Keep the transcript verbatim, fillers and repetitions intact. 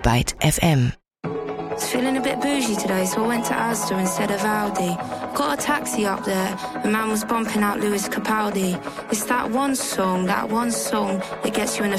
Byte F M. I was feeling a bit bougie today, so I went to Asda instead of Aldi. Got a taxi up there, the man was bumping out Lewis Capaldi. It's that one song, that one song that gets you in a